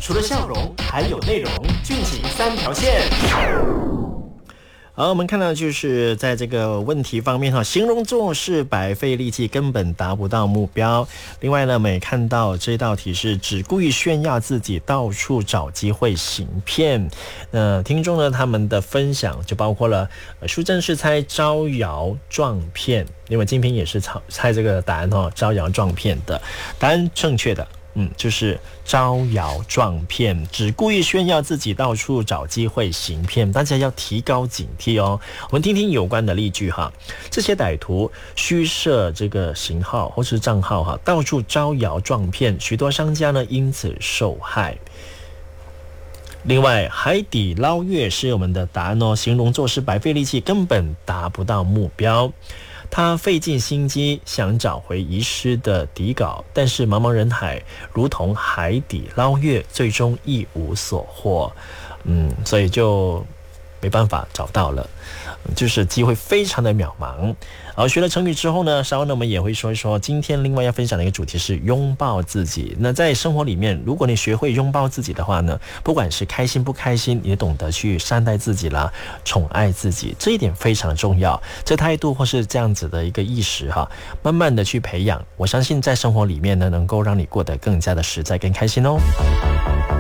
除了笑容还有内容，俊情三条线。好，我们看到就是在这个问题方面形容做事白费力气，根本达不到目标。另外呢，我们也看到这道题是只故意炫耀自己，到处找机会行骗。听众呢他们的分享就包括了淑珍是猜招摇撞骗，另外金平也是猜这个答案招摇撞骗的答案正确的。就是招摇撞骗，只故意炫耀自己，到处找机会行骗，大家要提高警惕哦。我们听听有关的例句哈，这些歹徒虚设这个型号或是账号哈，到处招摇撞骗，许多商家呢因此受害。另外，海底捞月是我们的答案哦，形容做事白费力气，根本达不到目标。他费尽心机想找回遗失的底稿，但是茫茫人海如同海底捞月，最终一无所获。所以就没办法找到了，就是机会非常的渺茫。好，学了成语之后呢，稍后呢我们也会说一说今天另外要分享的一个主题是拥抱自己。那在生活里面，如果你学会拥抱自己的话呢，不管是开心不开心，你也懂得去善待自己啦，宠爱自己，这一点非常重要。这态度或是这样子的一个意识慢慢的去培养，我相信在生活里面呢，能够让你过得更加的实在跟开心哦。